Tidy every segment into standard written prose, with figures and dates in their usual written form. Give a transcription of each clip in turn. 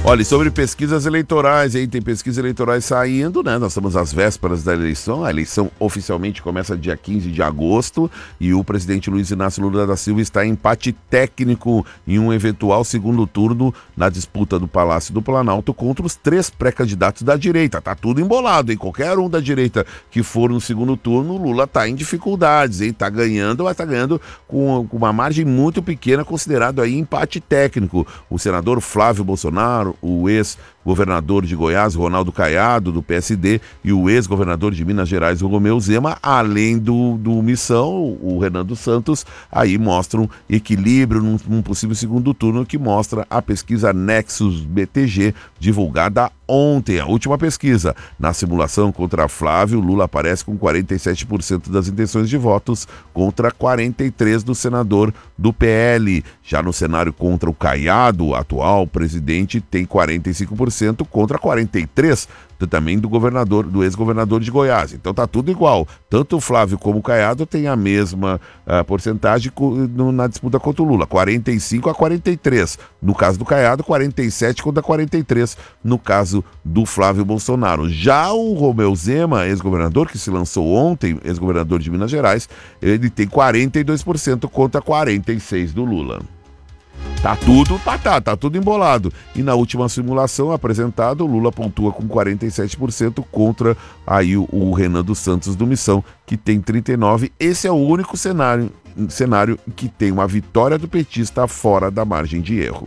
Olha, e sobre pesquisas eleitorais, aí tem pesquisas eleitorais saindo, né? Nós estamos às vésperas da eleição. A eleição oficialmente começa dia 15 de agosto e o presidente Luiz Inácio Lula da Silva está em empate técnico em um eventual segundo turno na disputa do Palácio do Planalto contra os 3 pré-candidatos da direita. Tá tudo embolado, hein? Qualquer um da direita que for no segundo turno, Lula tá em dificuldades, hein? Tá ganhando, mas tá ganhando com uma margem muito pequena, considerado aí empate técnico. O senador Flávio Bolsonaro, o ex-governador de Goiás, Ronaldo Caiado, do PSD, e o ex-governador de Minas Gerais, Romeu Zema, além do Missão, o Renan dos Santos, aí mostram equilíbrio num possível segundo turno, que mostra a pesquisa Nexus BTG, divulgada ontem, a última pesquisa. Na simulação contra Flávio, Lula aparece com 47% das intenções de votos contra 43% do senador do PL. Já no cenário contra o Caiado, o atual presidente tem 45% contra 43% também do ex-governador de Goiás. Então tá tudo igual. Tanto o Flávio como o Caiado têm a mesma porcentagem na disputa contra o Lula, 45-43. No caso do Caiado, 47 contra 43 no caso do Flávio Bolsonaro. Já o Romeu Zema, ex-governador, que se lançou ontem, ex-governador de Minas Gerais, ele tem 42% contra 46% do Lula. Tá tudo embolado. E na última simulação apresentada, o Lula pontua com 47% contra aí o Renan dos Santos do Missão, que tem 39%. Esse é o único cenário que tem uma vitória do petista fora da margem de erro.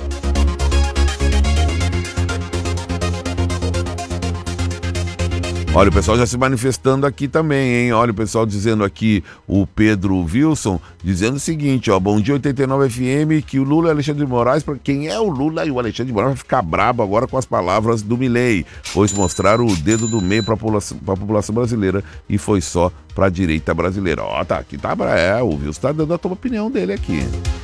Olha, o pessoal já se manifestando aqui também, hein? Olha, o pessoal dizendo aqui, o Pedro Wilson, dizendo o seguinte, ó, bom dia 89 FM, que o Lula e o Alexandre de Moraes, quem é o Lula e o Alexandre de Moraes vai ficar brabo agora com as palavras do Milei, pois mostraram o dedo do meio para a população brasileira e foi só para a direita brasileira. Ó, tá, aqui tá, o Wilson tá dando a tua opinião dele aqui.